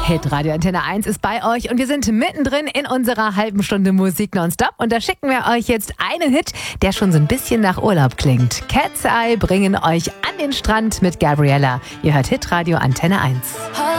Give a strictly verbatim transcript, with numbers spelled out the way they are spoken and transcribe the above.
Hit Radio Antenne eins ist bei euch und wir sind mittendrin in unserer halben Stunde Musik nonstop und da schicken wir euch jetzt einen Hit, der schon so ein bisschen nach Urlaub klingt. Cat's Eye bringen euch an den Strand mit Gabriella. Ihr hört Hit Radio Antenne eins.